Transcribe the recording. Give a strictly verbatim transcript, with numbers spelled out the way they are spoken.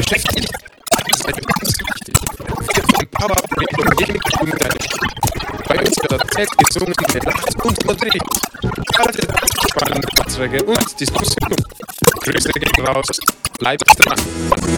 beschäftigt. Seid ganz wichtig. Wir vom Powerplay und jedem Unterricht. Bei uns wird erzählt, gesungen, gelacht und moderiert. Alle spannende Beiträge und Diskussionen. Grüße gehen raus. Bleibt dran.